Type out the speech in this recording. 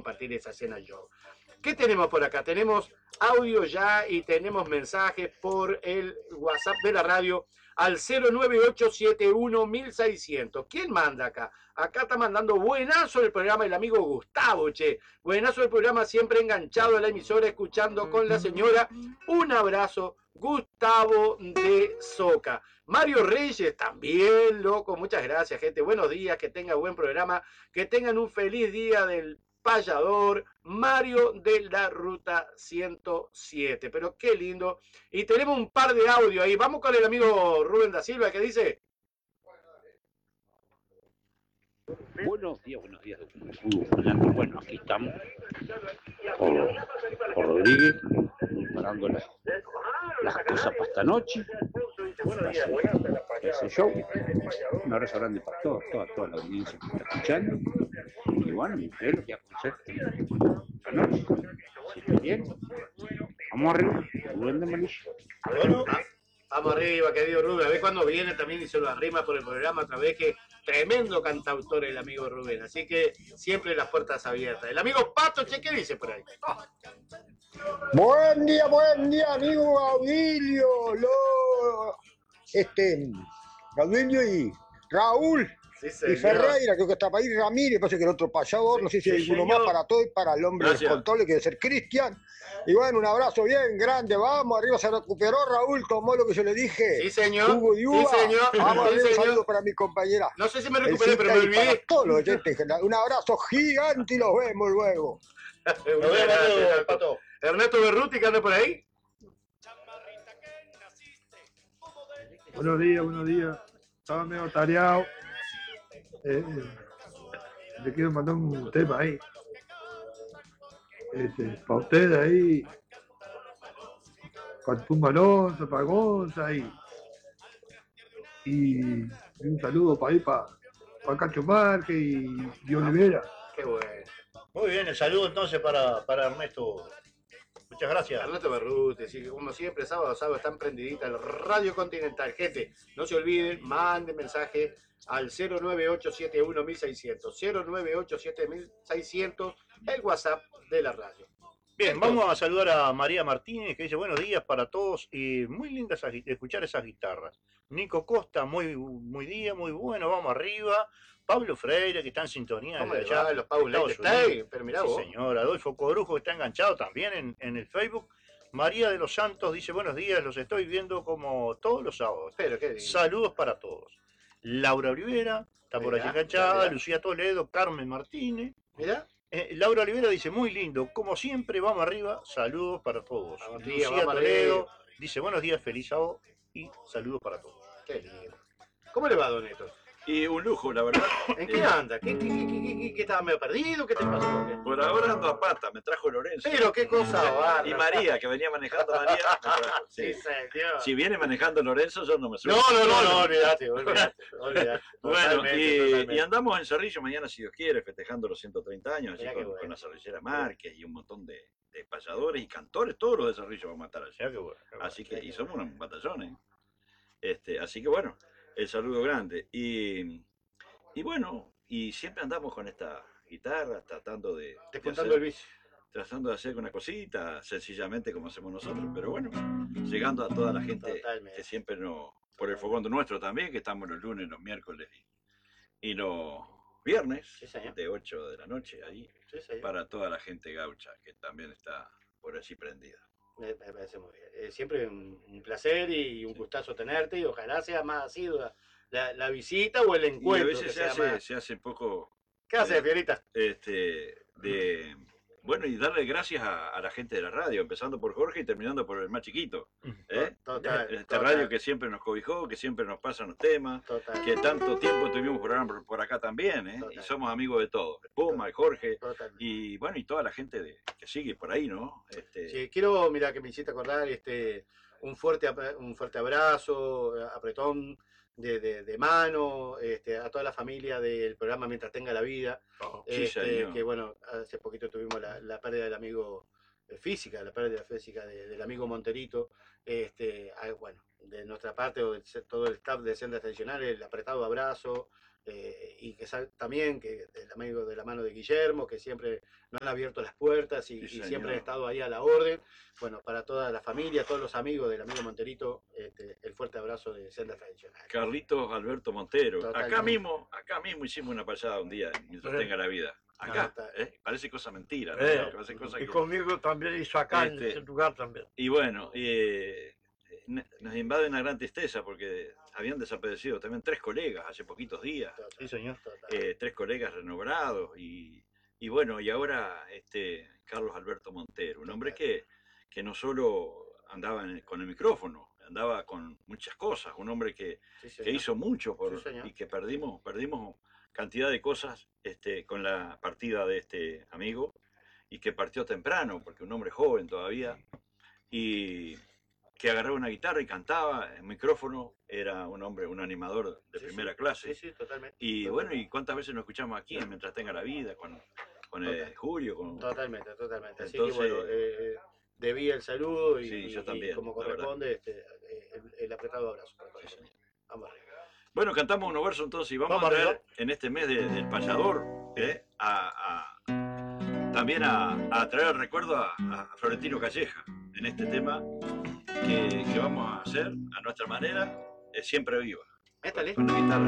compartir esa cena yo. ¿Qué tenemos por acá? Tenemos audio ya y tenemos mensajes por el WhatsApp de la radio al 098711600. ¿Quién manda acá? Acá está mandando buenazo el programa el amigo Gustavo, che. Buenazo el programa, siempre enganchado a la emisora, escuchando con la señora. Un abrazo, Gustavo de Soca. Mario Reyes, también, loco. Muchas gracias, gente. Buenos días, que tengan buen programa, que tengan un feliz día del payador, Mario de la Ruta 107. Pero qué lindo. Y tenemos un par de audio ahí. Vamos con el amigo Rubén da Silva, que dice... Buenos días, Fernando. Bueno, aquí estamos por Rodríguez, preparando las cosas para esta noche, ese show. Un abrazo grande para toda la audiencia que está escuchando. Y bueno, es lo que aconsejo esta noche. Si está bien, vamos arriba, Rubén de Malilla. Bueno, vamos arriba, querido Rubén. A ver cuándo viene también y se lo arrima por el programa otra vez, que tremendo cantautor el amigo Rubén. Así que siempre las puertas abiertas. El amigo Pato, che, ¿qué dice por ahí? Buen día, amigo Gaudilio. Gaudilio y Raúl. Sí, y Ferreira, creo que está para ir Ramírez, parece que el otro payador, no sé si hay alguno más para todo y para el hombre responsable que debe ser Cristian. Y bueno, un abrazo bien grande, vamos, arriba se recuperó Raúl, tomó lo que yo le dije. Sí, señor. Hugo y Uva. Sí, señor. Vamos, sí, arriba, un señor. saludo para mi compañera. No sé si me recuperé, pero me olvidé. Para todos los oyentes, un abrazo gigante y los vemos luego. Nos vemos, Pato. Ernesto Berruti, que anda por ahí. Buenos días. Estaba medio tareado. Le quiero mandar un tema ahí. Para ustedes ahí. Para Tumba Alonso, para Gonza ahí. Y un saludo para ahí, para Cacho Márquez y Olivera. Qué bueno. Muy bien, el saludo entonces para Ernesto. Muchas gracias. Ernesto Berruti, así que como siempre, sábado está emprendidita el Radio Continental. Gente, no se olviden, manden mensaje al 098711600. 0987600, el WhatsApp de la radio. Bien, vamos a saludar a María Martínez, que dice buenos días para todos y muy lindas escuchar esas guitarras. Nico Costa, muy bueno, vamos arriba. Pablo Freire, que está en sintonía. ¿Cómo le va? Los Pablo pero mirá vos. Sí, señor. Adolfo Corujo, que está enganchado también en el Facebook. María de los Santos dice buenos días, los estoy viendo como todos los sábados. Pero qué lindo. Saludos para todos. Laura Olivera, está por allí enganchada. Lucía Toledo, Carmen Martínez. Mirá. Laura Olivera dice muy lindo, como siempre, vamos arriba, saludos para todos. Lucía Toledo dice buenos días, feliz sábado y saludos para todos. Qué lindo. ¿Cómo le va, don Neto? Y un lujo, la verdad. ¿En qué anda? ¿Qué estaba medio perdido? ¿Qué te pasó? Por ahora ando a pata, me trajo Lorenzo. Pero qué cosa va. Y María, que venía manejando María. Sí, señor. Si viene manejando Lorenzo, yo no me subo. No, olvídate. Bueno, y andamos en Cerrillo mañana, si Dios quiere, festejando los 130 años, allí con la cervellera Márquez y un montón de payadores y cantores, todos los de Cerrillo vamos a estar allí. Así que, y somos unos batallones. Así que bueno, el saludo grande. Y bueno, y siempre andamos con esta guitarra, tratando de hacer una cosita, sencillamente como hacemos nosotros, pero bueno, llegando a toda la gente que siempre por el fogón nuestro también, que estamos los lunes, los miércoles y los viernes, de 8 de la noche, ahí, para toda la gente gaucha, que también está por allí prendida. Me parece muy bien. Siempre un placer y un gustazo tenerte, y ojalá sea más asiduo la visita o el encuentro. Y a veces se hace poco... ¿Qué hace, Fierita? Bueno, y darle gracias a la gente de la radio, empezando por Jorge y terminando por el más chiquito. Total. Radio que siempre nos cobijó, que siempre nos pasan los temas, que tanto tiempo tuvimos por acá también, y somos amigos de todos. El Puma, el Jorge, y bueno, y toda la gente que sigue por ahí, ¿no? Sí, quiero, mira, que me hiciste acordar, un fuerte abrazo, apretón de mano, a toda la familia del programa Mientras Tenga la Vida, que bueno, hace poquito tuvimos la pérdida del amigo la pérdida física del amigo Monterito. Bueno, de nuestra parte, todo el staff de Sendas Tradicionales, el apretado abrazo, y que también que el amigo de la mano de Guillermo, que siempre nos han abierto las puertas y siempre han estado ahí a la orden. Bueno, para toda la familia, todos los amigos del amigo Monterito, el fuerte abrazo de Sendas Tradicionales. Carlitos Alberto Montero. Totalmente. Acá mismo hicimos una payada un día, mientras tenga la vida. Acá, parece cosa mentira. ¿no? Parece cosa y que... conmigo también hizo acá, en ese lugar también. Y bueno, nos invade una gran tristeza porque habían desaparecido también 3 colegas hace poquitos días. Sí, señor. 3 colegas renombrados y bueno, y ahora Carlos Alberto Montero, un hombre que no solo andaba con el micrófono, andaba con muchas cosas, un hombre que hizo mucho y que perdimos cantidad de cosas con la partida de este amigo y que partió temprano, porque un hombre joven todavía, y que agarraba una guitarra y cantaba, el micrófono, era un hombre, un animador de primera clase. Sí, totalmente. Y bueno, y cuántas veces nos escuchamos aquí, mientras tenga la vida, con Julio. Totalmente. Entonces, así que bueno, debí el saludo y, yo también, y como corresponde, el apretado abrazo. Vamos arriba. Bueno, cantamos unos versos entonces y vamos a traer en este mes del payador también a traer el recuerdo a Florentino Calleja en este tema que vamos a hacer a nuestra manera, siempre viva. Métale. Con la guitarra.